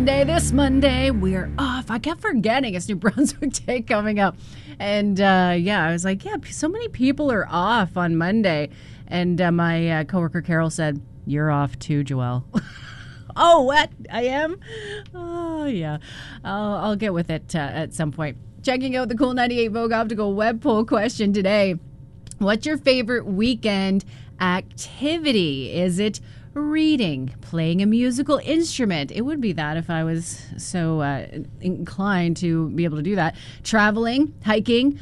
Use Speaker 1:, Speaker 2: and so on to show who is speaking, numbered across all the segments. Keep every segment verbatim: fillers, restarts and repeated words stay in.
Speaker 1: Monday, this Monday, we're off. I kept forgetting it's New Brunswick Day coming up. And uh, yeah, I was like, yeah, so many people are off on Monday. And uh, my uh, coworker Carol said, you're off too, Joelle. Oh, what? I am? Oh, yeah. I'll, I'll get with it uh, at some point. Checking out the Cool ninety-eight Vogue Optical web poll question today. What's your favorite weekend activity? Is it reading, playing a musical instrument? It would be that if I was so uh, inclined to be able to do that. Traveling, hiking,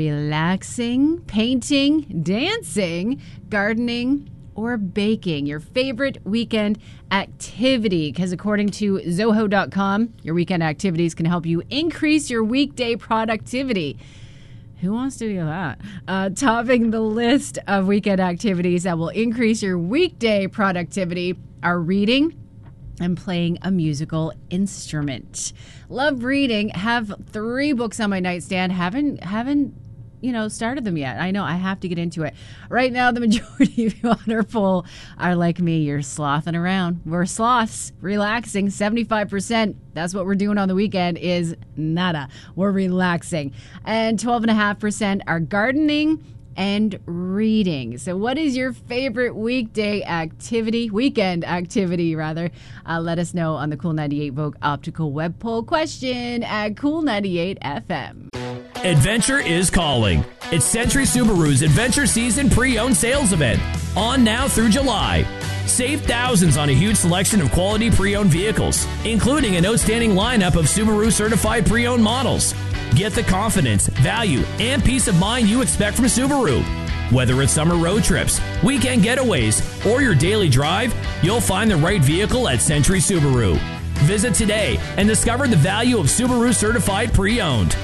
Speaker 1: relaxing, painting, dancing, gardening, or baking. Your favorite weekend activity, because according to Zoho dot com, your weekend activities can help you increase your weekday productivity. Who wants to do that? Uh, topping the list of weekend activities that will increase your weekday productivity are reading and playing a musical instrument. Love reading. Have three books on my nightstand. Haven't haven't you know started them yet. I know I have to get into it. Right now, the majority of you on our poll are like me. You're slothing around. We're sloths, relaxing. seventy-five percent. That's what we're doing on the weekend is nada. We're relaxing. And twelve point five percent are gardening and reading. So what is your favorite weekday activity, weekend activity rather? Uh, let us know on the Cool ninety-eight Vogue Optical web poll question at Cool ninety-eight F M.
Speaker 2: Adventure is calling. It's Century Subaru's Adventure Season Pre-Owned Sales Event, on now through July. Save thousands on a huge selection of quality pre-owned vehicles, including an outstanding lineup of Subaru certified pre-owned models. Get the confidence, value, and peace of mind you expect from Subaru. Whether it's summer road trips, weekend getaways, or your daily drive, you'll find the right vehicle at Century Subaru. Visit today and discover the value of Subaru certified pre-owned.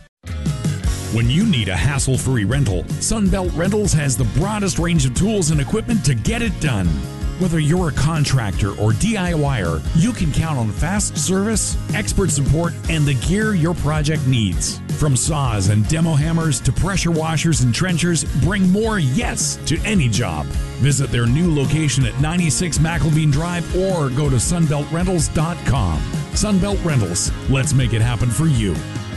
Speaker 3: When you need a hassle-free rental, Sunbelt Rentals has the broadest range of tools and equipment to get it done. Whether you're a contractor or DIYer, you can count on fast service, expert support, and the gear your project needs. From saws and demo hammers to pressure washers and trenchers, bring more yes to any job. Visit their new location at ninety-six McElveen Drive or go to sunbelt rentals dot com. Sunbelt Rentals, let's make it happen for you.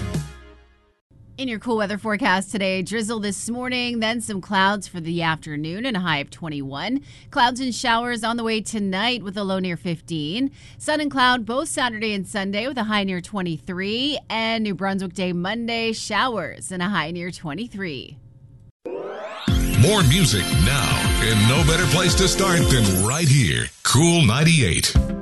Speaker 1: In your cool weather forecast today, drizzle this morning, then some clouds for the afternoon and a high of twenty-one. Clouds and showers on the way tonight with a low near fifteen. Sun and cloud both Saturday and Sunday with a high near twenty-three. And New Brunswick Day Monday, showers and a high near twenty-three.
Speaker 4: More music now, and no better place to start than right here. Cool ninety-eight.